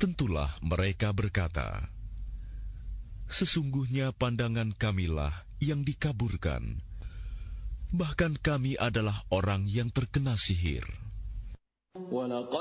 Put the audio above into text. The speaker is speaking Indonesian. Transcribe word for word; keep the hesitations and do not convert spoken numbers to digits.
Tentulah mereka berkata, sesungguhnya pandangan kamilah yang dikaburkan, bahkan kami adalah orang yang terkena sihir.